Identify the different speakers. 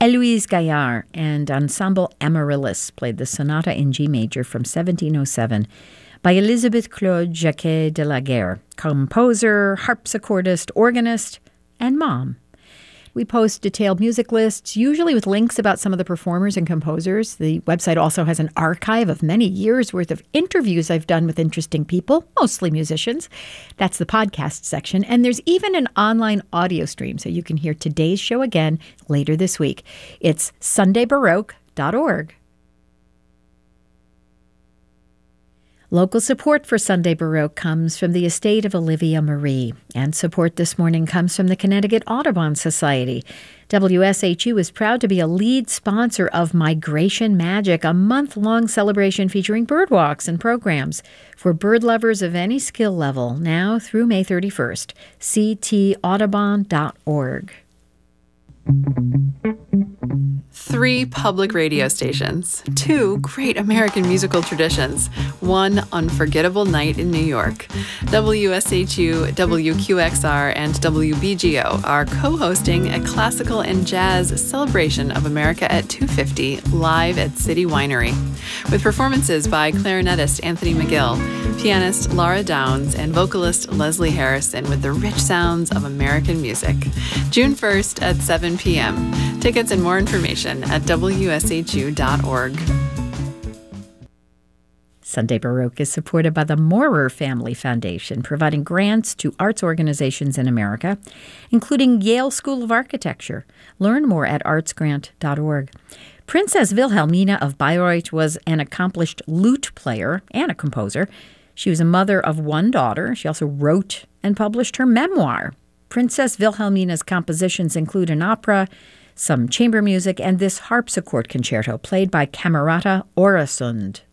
Speaker 1: Héloïse Gaillard and Ensemble Amaryllis played the Sonata in G major from 1707 by Elisabeth Claude Jacquet de la Guerre, composer, harpsichordist, organist, and mom. We post detailed music lists, usually with links about some of the performers and composers. The website also has an archive of many years' worth of interviews I've done with interesting people, mostly musicians. That's the podcast section. And there's even an online audio stream, so you can hear today's show again later this week. It's sundaybaroque.org. Local support for Sunday Baroque comes from the estate of Olivia Marie, and support this morning comes from the Connecticut Audubon Society. WSHU is proud to be a lead sponsor of Migration Magic, a month-long celebration featuring bird walks and programs for bird lovers of any skill level, now through May 31st. ctaudubon.org.
Speaker 2: 3 public radio stations, 2 great American musical traditions, 1 unforgettable night in New York. WSHU, WQXR, and WBGO are co-hosting a classical and jazz celebration of America at 250 live at City Winery, with performances by clarinetist Anthony McGill, pianist Laura Downs, and vocalist Leslie Harrison with the rich sounds of American music. June 1st at 7 p.m. Tickets and more information at WSHU.org.
Speaker 1: Sunday Baroque is supported by the Maurer Family Foundation, providing grants to arts organizations in America, including Yale School of Architecture. Learn more at artsgrant.org. Princess Wilhelmina of Bayreuth was an accomplished lute player and a composer. She was a mother of 1 daughter. She also wrote and published her memoir. Princess Wilhelmina's compositions include an opera, some chamber music, and this harpsichord concerto played by Camerata Oresund.